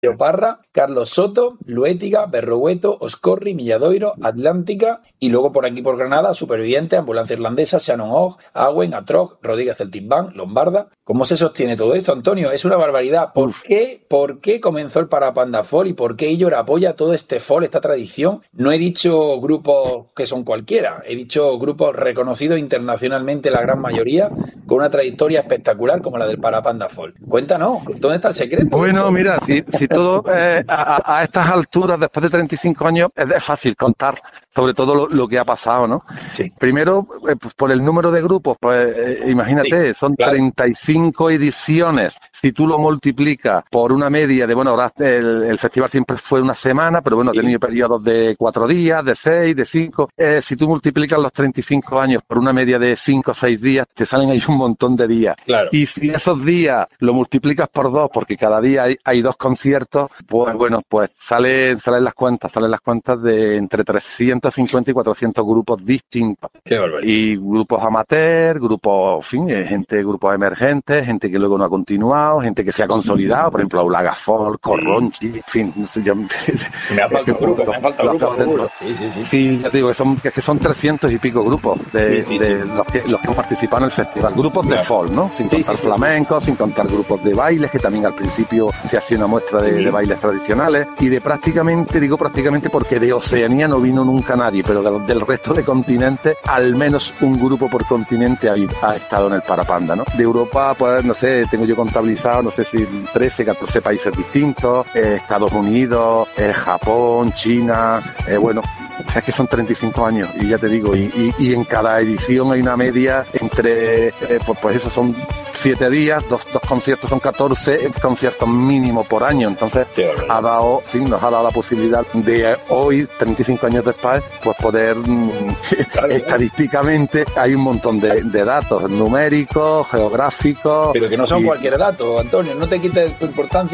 Parra, Carlos Soto, Luétiga, Berrogueto, Oscorri, Milladoiro, Atlántica y luego por aquí por Granada, Superviviente, Ambulancia Irlandesa, Shannon Hogg, Awen, Atrog, Rodríguez Celtic Band, Lombarda. ¿Cómo se sostiene todo esto, Antonio? Es una barbaridad. ¿Por qué comenzó el Parapanda Folk y por qué Illor apoya todo este folk, esta tradición? No he dicho grupos que son cualquiera, he dicho grupos reconocidos internacionalmente, la gran mayoría, con una trayectoria espectacular como la del Parapanda Folk. Cuéntanos, ¿dónde está el secreto? Bueno, mira, si todo a estas alturas, después de 35 años, es fácil contar sobre todo lo que ha pasado, ¿no? Sí. Primero, pues por el número de grupos, pues imagínate, son claro. 35 ediciones. Si tú lo multiplicas por una media de, bueno, ahora el festival siempre fue una semana, pero bueno, ha tenido periodos de 4 días, de 6, de 5. Si tú multiplicas los 35 años por una media de 5 o 6 días, te salen ahí un montón de días. Claro. Y si esos días lo multiplicas por 2, porque cada día hay 2 conciertos, pues bueno, pues salen las cuentas de entre 350 y 400 grupos distintos. Qué barbaridad. Y grupos amateurs, grupos, en fin, grupos emergentes, gente que luego no ha continuado, gente que se ha consolidado, por ejemplo, Aulaga Folk, Corronchi, en fin, no sé yo. Me ha faltado grupo. Sí, ya te digo, que son 300 y pico grupos de los que han participado en el festival. Grupos de folk, ¿no? Sin contar flamencos, sin contar grupos de bailes, que también al principio se hacía una muestra de bailes tradicionales. Y de prácticamente porque de Oceanía no vino nunca nadie, pero del resto de continentes, al menos un grupo por continente ha estado en el Parapanda, ¿no? De Europa, pues no sé, tengo yo contabilizado, no sé si 13, 14 países distintos, Estados Unidos, Japón, China, bueno. O sea, es que son 35 años y ya te digo, y en cada edición hay una media entre, pues eso son 7 días, dos conciertos son 14 conciertos mínimo por año. Entonces nos ha dado la posibilidad de hoy, 35 años después, pues poder estadísticamente hay un montón de datos numéricos, geográficos. Pero que no son cualquier dato, Antonio, no te quites tu importancia.